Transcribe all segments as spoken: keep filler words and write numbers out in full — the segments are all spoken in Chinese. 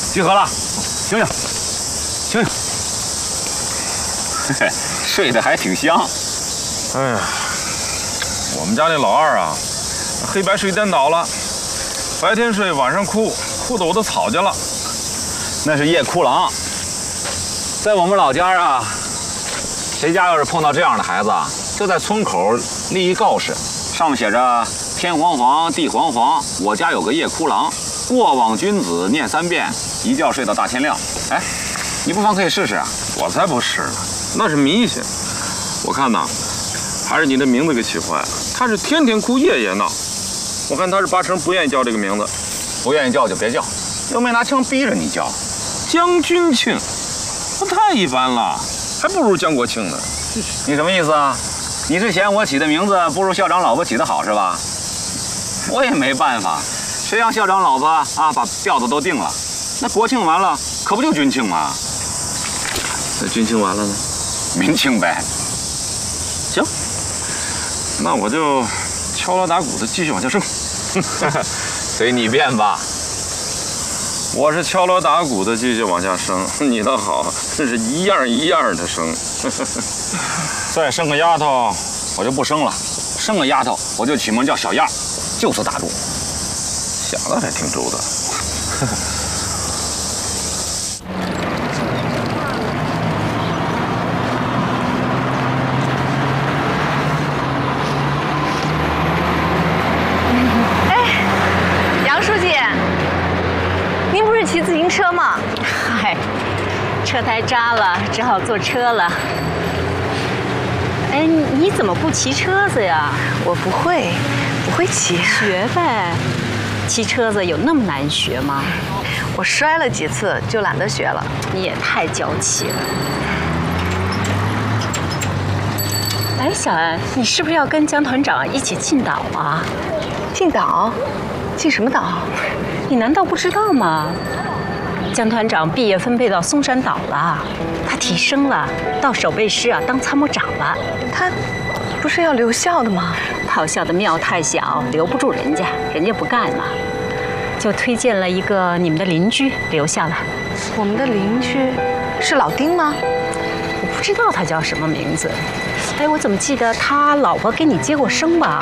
集合了，醒醒，醒醒！嘿嘿，睡得还挺香。 哎呀，我们家那老二啊，黑白睡颠倒了，白天睡，晚上哭，哭得我都草去了。 那是夜哭郎。在我们老家啊，谁家要是碰到这样的孩子啊，就在村口立一告示，上面写着“天黄黄，地黄黄，我家有个夜哭郎，过往君子念三遍，一觉睡到大天亮”。哎，你不妨可以试试啊！ 我才不是呢，那是迷信。我看呐，还是你的名字给气坏了。他是天天哭，夜夜闹。我看他是八成不愿意叫这个名字。 不愿意叫就别叫，又没拿枪逼着你叫。 江君庆，那太一般了，还不如江国庆呢。 你什么意思啊？你是嫌我起的名字不如校长老婆起的好是吧？我也没办法，谁让校长老婆啊把调子都定了，那国庆完了可不就军庆吗？ 那军庆完了呢？ 民庆呗。 行，那我就敲锣打鼓的继续往下升。 随你便吧。 我是敲锣打鼓的继续往下升，你倒好，真是一样一样的升。 再生个丫头，我就不生了；生个丫头，我就起名叫小样，就此打住。 想的还挺周到。 骑自行车吗？ 嗨，车胎扎了，只好坐车了。哎，你怎么不骑车子呀？ 我不会，不会骑。 学呗，骑车子有那么难学吗？ 我摔了几次，就懒得学了。 你也太娇气了。哎，小安，你是不是要跟江团长一起进岛啊？ 进岛？进什么岛？ 你难道不知道吗？江团长毕业分配到松山岛了，他提升了，到守备师啊当参谋长了。 他不是要留校的吗？ 炮校的庙太小，留不住人家，人家不干了，就推荐了一个你们的邻居留下了。 我们的邻居是老丁吗？ 我不知道他叫什么名字。哎，我怎么记得他老婆给你接过生吧？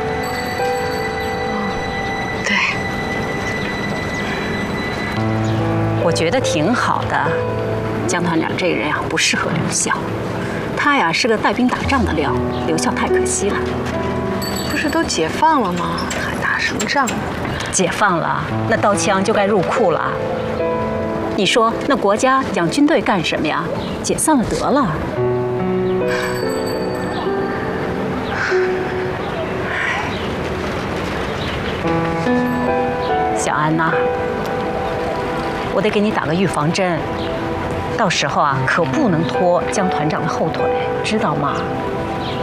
我觉得挺好的，江团长这个人啊不适合留校，他呀是个带兵打仗的料，留校太可惜了。 不是都解放了吗？还打什么仗？ 解放了，那刀枪就该入库了。你说那国家养军队干什么呀？解散了得了。小安呐。我得给你打个预防针，到时候啊，可不能拖江团长的后腿，知道吗？